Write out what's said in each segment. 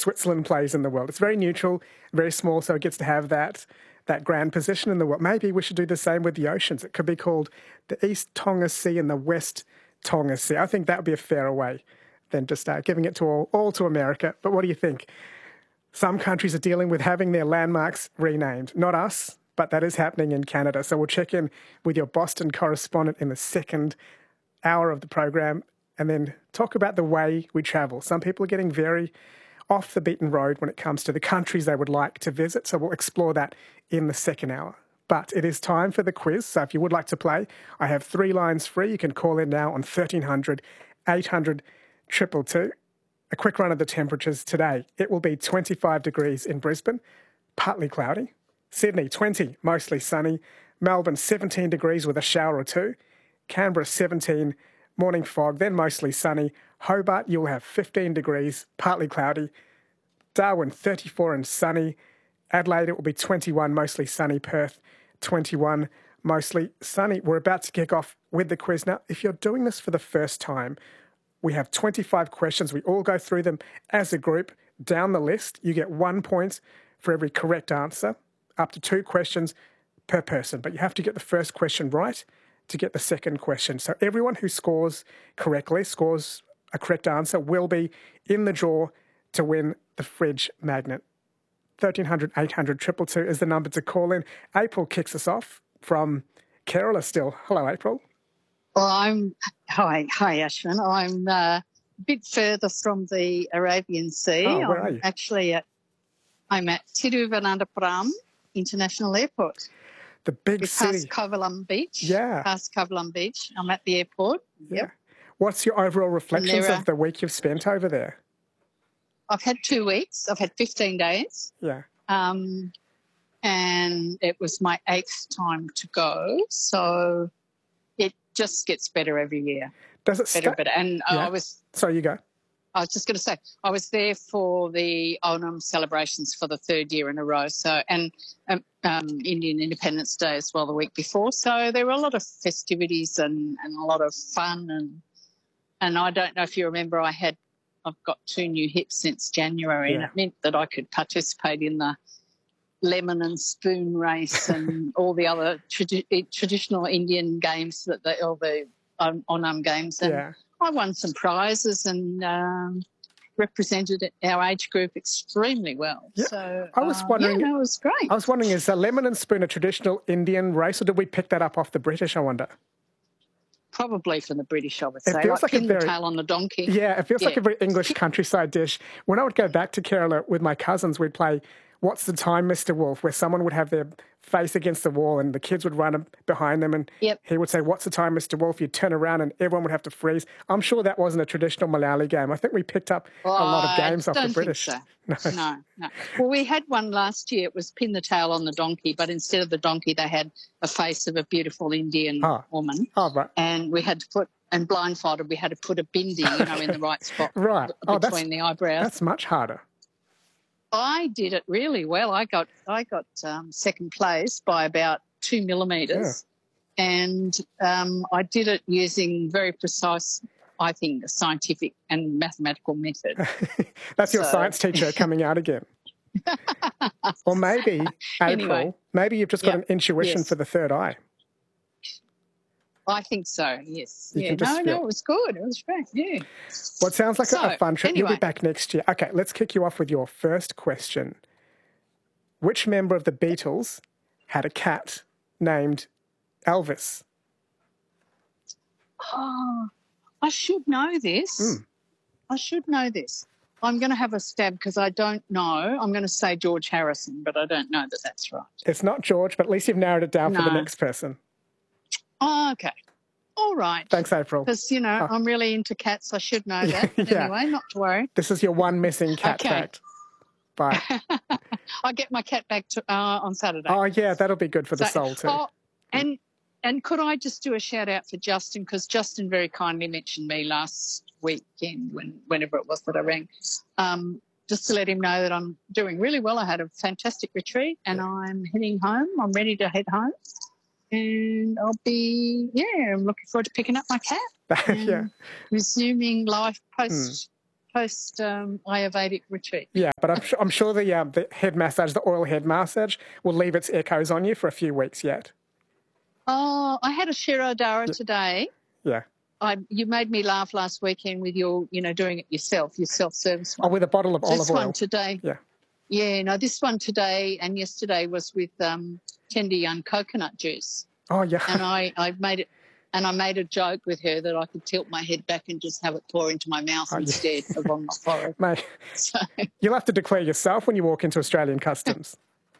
Switzerland plays in the world. It's very neutral, very small, so it gets to have that grand position in the world. Maybe we should do the same with the oceans. It could be called the East Tonga Sea and the West Tonga Sea. I think that would be a fairer way than just giving it to all to America. But what do you think? Some countries are dealing with having their landmarks renamed. Not us, but that is happening in Canada. So we'll check in with your Boston correspondent in the second hour of the program and then talk about the way we travel. Some people are getting very off the beaten road when it comes to the countries they would like to visit. So we'll explore that in the second hour. But it is time for the quiz. So if you would like to play, I have 3 lines free. You can call in now on 1300 800 222. A quick run of the temperatures today. It will be 25 degrees in Brisbane, partly cloudy. Sydney, 20, mostly sunny. Melbourne, 17 degrees with a shower or two. Canberra, 17, morning fog, then mostly sunny. Hobart, you'll have 15 degrees, partly cloudy. Darwin, 34 and sunny. Adelaide, it will be 21, mostly sunny. Perth, 21, mostly sunny. We're about to kick off with the quiz. Now, if you're doing this for the first time, we have 25 questions. We all go through them as a group. Down the list, you get 1 point for every correct answer, up to 2 questions per person. But you have to get the first question right to get the second question. So everyone who scores correctly, scores a correct answer, will be in the draw to win the fridge magnet. 1300 800 222 is the number to call in. April kicks us off from Kerala still. Hello, April. Well, hi, Ashwin. I'm a bit further from the Arabian Sea. Oh, where are you? I'm at Thiruvananthapuram International Airport. The big city. Past Kovalam Beach. Yeah. Past Kovalam Beach. I'm at the airport. Yeah. Yep. What's your overall reflections of the week you've spent over there? I've had 2 weeks. I've had 15 days. Yeah. And it was my 8th time to go. So it just gets better every year. Does it better? And yeah. So you go. I was just going to say, I was there for the Onam celebrations for the 3rd year in a row. So, and Indian Independence Day as well the week before. So there were a lot of festivities and a lot of fun. And I don't know if you remember, I've got 2 new hips since January, and it meant that I could participate in the lemon and spoon race and all the other traditional Indian games all the Onam games. And I won some prizes and represented our age group extremely well. Yeah. So I was wondering, it was great. I was wondering, is a lemon and spoon a traditional Indian race, or did we pick that up off the British, I wonder? Probably from the British, I would say. It feels like pin the tail on the donkey. Yeah, it feels like a very English countryside dish. When I would go back to Kerala with my cousins, we'd play What's the Time, Mr. Wolf, where someone would have their face against the wall and the kids would run behind them and he would say, What's the time, Mr. Wolf? You'd turn around and everyone would have to freeze. I'm sure that wasn't a traditional Malayali game. I think we picked up a lot of games off the British. So. No. Well, we had one last year. It was pin the tail on the donkey, but instead of the donkey, they had a face of a beautiful Indian woman. Oh, right. And we had to put, and blindfolded, we had to put a bindi, in the right spot between the eyebrows. That's much harder. I did it really well. I got second place by about 2 millimetres, and I did it using very precise, I think, a scientific and mathematical method. That's your science teacher coming out again. Or maybe, April, maybe you've just got an intuition for the third eye. I think so, yes. It was good. It was great, yeah. Well, it sounds like a fun trip. Anyway. You'll be back next year. Okay, let's kick you off with your first question. Which member of the Beatles had a cat named Elvis? Oh, I should know this. I should know this. I'm going to have a stab because I don't know. I'm going to say George Harrison, but I don't know that that's right. It's not George, but at least you've narrowed it down for the next person. Oh, okay. All right. Thanks, April. Because, I'm really into cats. I should know that. But anyway, not to worry. This is your one missing cat fact. Bye. I'll get my cat back on Saturday. Oh, yeah, that'll be good for the soul too. Oh, and could I just do a shout-out for Justin, because Justin very kindly mentioned me last weekend, whenever it was that I rang, just to let him know that I'm doing really well. I had a fantastic retreat and I'm heading home. I'm ready to head home. And I'm looking forward to picking up my cat. And resuming life post post Ayurvedic retreat. Yeah, but I'm sure the head massage, the oil head massage, will leave its echoes on you for a few weeks yet. Oh, I had a Shirodhara today. Yeah. You made me laugh last weekend with your, doing it yourself, your self-service one. Oh, with a bottle of olive oil. This one today. Yeah. Yeah, no, this one today and yesterday was with tender young coconut juice. Oh, yeah. And I made it, and I made a joke with her that I could tilt my head back and just have it pour into my mouth instead of on my forehead. Mate, so. You'll have to declare yourself when you walk into Australian Customs.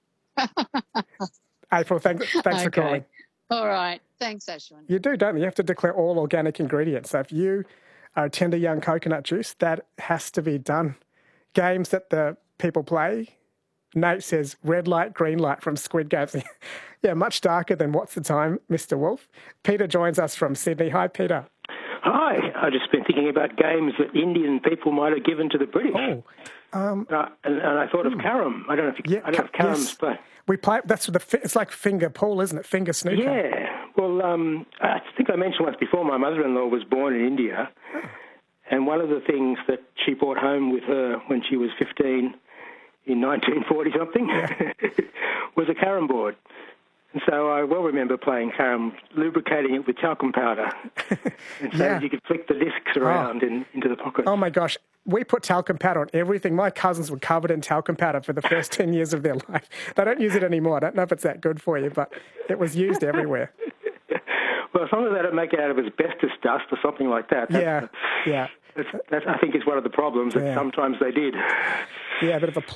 April, thanks for calling. All right. Thanks, Ashwin. You do, don't you? You have to declare all organic ingredients. So if you are tender young coconut juice, that has to be done. Games that the people play. Nate says red light, green light from Squid Games. Yeah, much darker than What's the Time, Mr. Wolf. Peter joins us from Sydney. Hi, Peter. Hi. I've just been thinking about games that Indian people might have given to the British. Oh. And I thought of carom. I don't know if carom's play. We play. It's like finger pool, isn't it? Finger snooker. Yeah. Well, I think I mentioned once before. My mother-in-law was born in India, and one of the things that she brought home with her when she was 15 in 1940 something was a carom board. And so I well remember playing carom, lubricating it with talcum powder, and so that you could flick the discs around into the pockets. Oh my gosh. We put talcum powder on everything. My cousins were covered in talcum powder for the first 10 years of their life. They don't use it anymore. I don't know if it's that good for you, but it was used everywhere. Well, as long as they don't make it out of asbestos dust or something like that. That, I think is one of the problems that sometimes they did. Yeah, a bit of a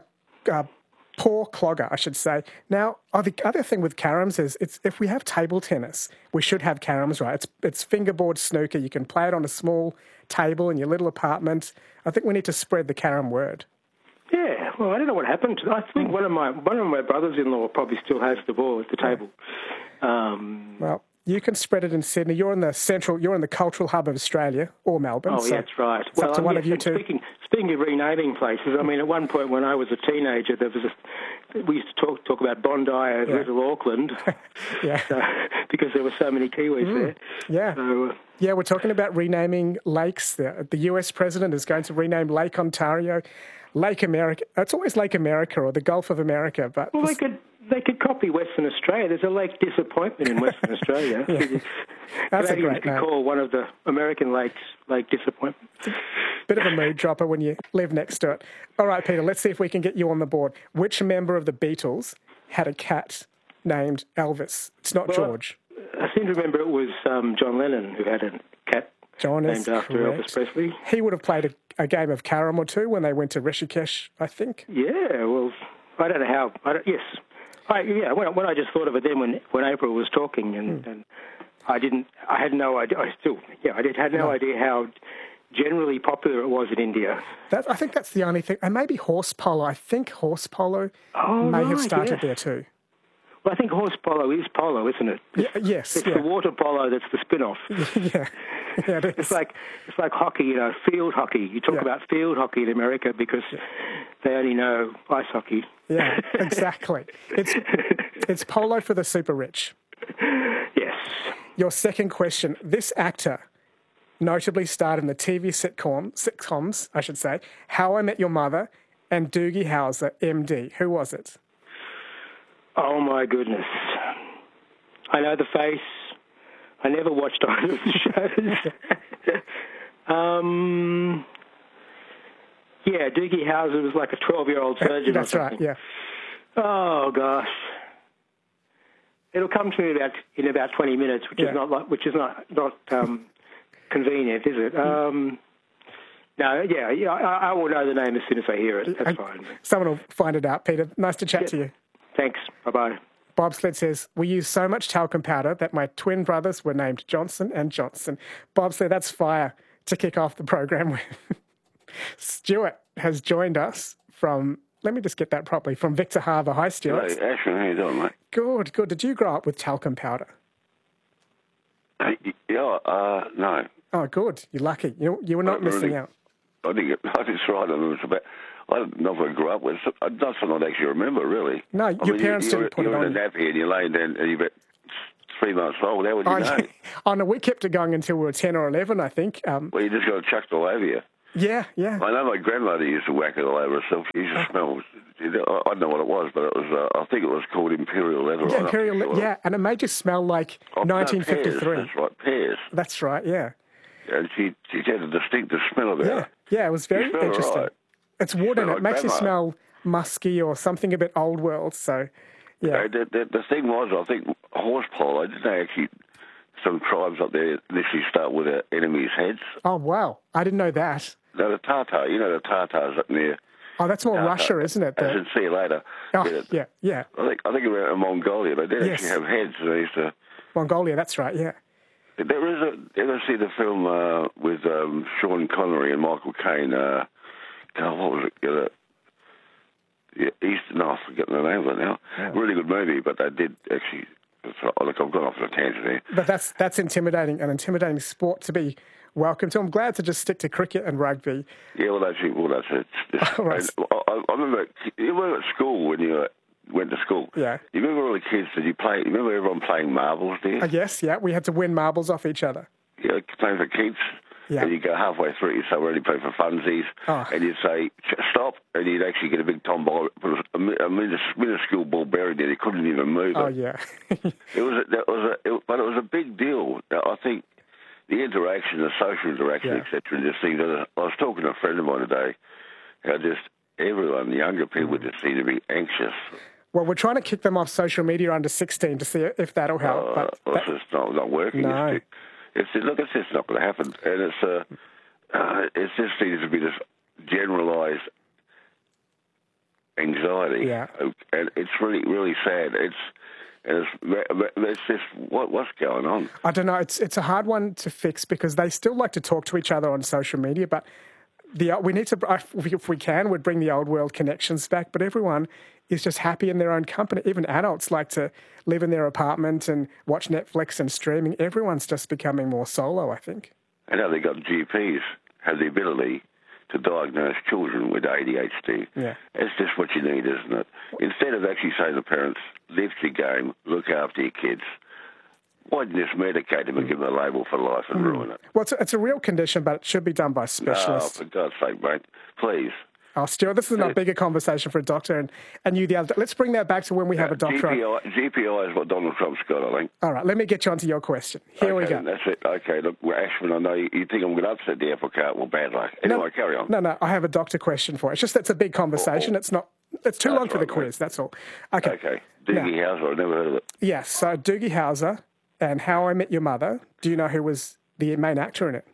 poor clogger, I should say. Now, the other thing with caroms is if we have table tennis, we should have caroms, right? It's fingerboard snooker. You can play it on a small table in your little apartment. I think we need to spread the carom word. Yeah, well, I don't know what happened. I think one of my brothers-in-law probably still has the ball at the table. Well, you can spread it in Sydney. You're in the cultural hub of Australia, or Melbourne. Oh, yeah, that's right. It's up to one of you two. Speaking of renaming places, I mean, at one point when I was a teenager, we used to talk about Bondi as Little Auckland, because there were so many Kiwis there. Yeah. So, we're talking about renaming lakes. The US president is going to rename Lake Ontario, Lake America. It's always Lake America or the Gulf of America, but they could copy Western Australia. There's a Lake Disappointment in Western Australia. That's a great name. Call one of the American lakes Lake Disappointment. Bit of a mood dropper when you live next to it. All right, Peter, let's see if we can get you on the board. Which member of the Beatles had a cat named Elvis? It's not George. I seem to remember it was John Lennon who had a cat named after Elvis Presley. He would have played a game of carom or two when they went to Rishikesh, I think. Yeah, well, I don't know how. Yes. When I just thought of it then when April was talking, and I had no idea. I had no idea how generally popular it was in India. I think that's the only thing. And maybe horse polo. I think horse polo may have started there too. Well, I think horse polo is polo, isn't it? Yes. It's the water polo that's the spin-off. Yeah, it is. It's like hockey, field hockey. You talk about field hockey in America because they only know ice hockey. Yeah, exactly. It's polo for the super rich. Yes. Your second question. This actor notably starred in the TV sitcoms, I should say, How I Met Your Mother and Doogie Howser, MD. Who was it? Oh, my goodness. I know the face. I never watched either of the shows. Doogie Howser was like a 12-year-old surgeon That's or something. Right, yeah. Oh, gosh. It'll come to me in about 20 minutes, which is not convenient, is it? I will know the name as soon as I hear it. That's fine. Someone will find it out, Peter. Nice to chat to you. Thanks. Bye-bye. Bob Sled says, we use so much talcum powder that my twin brothers were named Johnson and Johnson. Bob Sled, that's fire to kick off the program with. Stuart has joined us from, let me just get that properly, from Victor Harbour. Hi, Stuart. Hello, Ashwin. How you doing, mate? Good. Did you grow up with talcum powder? No. Oh, good. You're lucky. You were not missing out. I think it's right. I don't know if I grew up with it. That's what I actually remember, really. No, your parents didn't put it on. You were in a nappy and you lay down and you're about 3 months old. How would you know? Oh, no, we kept it going until we were 10 or 11, I think. Well, you just got it chucked all over you. Yeah, yeah. I know my grandmother used to whack it all over herself. She used to smell. I don't know what it was, but it was. I think it was called Imperial Leather. Yeah, yeah, and it made you smell like 1953. Pears, that's right, pears. That's right, yeah. And she had a distinctive smell about her. Yeah, it was very interesting. Right. It's wood and it makes you smell musky or something a bit old world, so, yeah. The thing was, I think, horsepole, didn't they actually, some tribes up there initially start with their enemies' heads? Oh, wow. I didn't know that. No, the Tatar, the Tatars up near. Oh, that's more Russia, isn't it? As in, see you later. Oh, yeah. I think around Mongolia, they did actually have heads. They used to. Mongolia, that's right, yeah. There is you ever see the film with Sean Connery and Michael Caine? God, what was it? I forget the name of it now. Yeah. Really good movie, but they did actually. Look, I've gone off on a tangent here. But that's intimidating, an intimidating sport to be welcome to. I'm glad to just stick to cricket and rugby. Yeah, that's it. Right. I remember you were at school when you went to school. Yeah. You remember all the kids? You remember everyone playing marbles there? Yes, yeah. We had to win marbles off each other. Yeah, playing for keeps. Yeah. And you go halfway through, you say, we're only playing for funsies. Oh. And you'd say, stop. And you'd actually get a big tom ball, put a minuscule ball buried there. You couldn't even move it. Oh, yeah. But it was a big deal. I think the interaction, the social interaction, etc. And just things. I was talking to a friend of mine today, how just everyone, the younger people, just seem to be anxious. Well, we're trying to kick them off social media under 16 to see if that'll help. It's just not working. No. It's just not going to happen. And it just seems to be this generalised anxiety. Yeah. And it's really, really sad. It's just what's going on. I don't know. It's a hard one to fix because they still like to talk to each other on social media, but we need to, if we can, we'd bring the old world connections back, but everyone is just happy in their own company. Even adults like to live in their apartment and watch Netflix and streaming. Everyone's just becoming more solo, I think. And now they've got GPs have the ability to diagnose children with ADHD. Yeah. It's just what you need, isn't it? Instead of actually saying to parents, lift your game, look after your kids, why didn't you just medicate them and give them a label for life and ruin it? Well, it's a real condition, but it should be done by specialists. Oh, for God's sake, mate, please. Oh, Stuart, this is a bigger conversation for a doctor and you the other. Let's bring that back to when we have a doctor. GPI is what Donald Trump's got, I think. All right, let me get you onto your question. Here we go. That's it. Okay, look, Ashman, I know you think I'm going to upset the apple cart. Well, bad luck. Anyway, carry on. No, I have a doctor question for you. It's just that's a big conversation. It's too long for the quiz, that's all. Okay. Doogie Howser, I've never heard of it. Yes, so Doogie Howser and How I Met Your Mother. Do you know who was the main actor in it?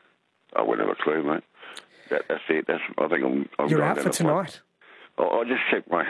I wouldn't have a clue, mate. That's it. I think I'm You're out for tonight. I'll just check my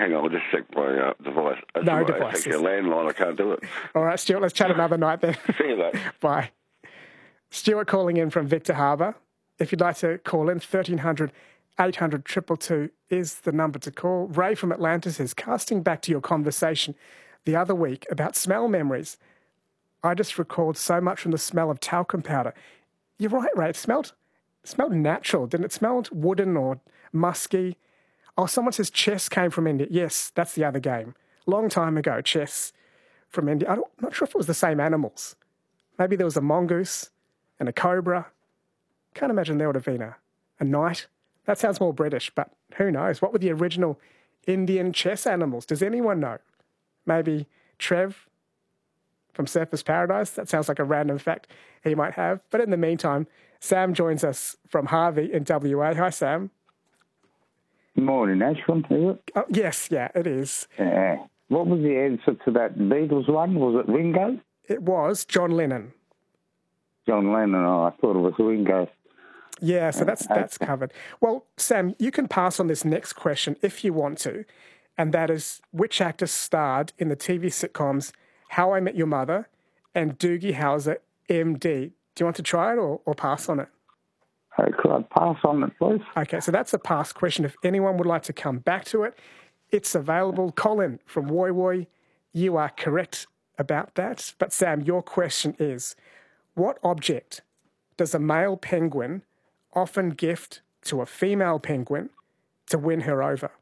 device. No device. It's a landline. I can't do it. All right, Stuart, let's chat another night then. See you later. Bye. Stuart calling in from Victor Harbour. If you'd like to call in, 1300 800 222 is the number to call. Ray from Atlanta says, casting back to your conversation the other week about smell memories, I just recalled so much from the smell of talcum powder. You're right, Ray. It smelled natural, didn't it? Smelled wooden or musky. Oh, someone says chess came from India. Yes, that's the other game. Long time ago, chess from India. I'm not sure if it was the same animals. Maybe there was a mongoose and a cobra. Can't imagine there would have been a knight. That sounds more British, but who knows? What were the original Indian chess animals? Does anyone know? Maybe Trev from Surfers Paradise? That sounds like a random fact he might have. But in the meantime, Sam joins us from Harvey in WA. Hi, Sam. Morning, Ashwin, is it? Oh, yes, yeah, it is. What was the answer to that Beatles one? Was it Ringo? It was John Lennon. John Lennon, I thought it was Ringo. Yeah, so that's covered. Well, Sam, you can pass on this next question if you want to, and that is, which actor starred in the TV sitcoms How I Met Your Mother and Doogie Howser, MD? Do you want to try it or pass on it? Could I pass on it, please? Okay, so that's a pass question. If anyone would like to come back to it, it's available. Colin from Woy Woy, you are correct about that. But Sam, your question is, what object does a male penguin often gift to a female penguin to win her over?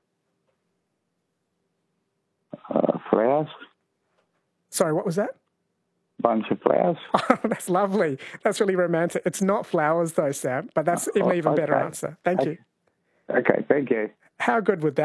Flowers. Sorry, what was that? bunch of flowers. Oh, that's lovely. That's really romantic. It's not flowers though, Sam, but that's an even better answer. Thank you. Okay, thank you. How good would that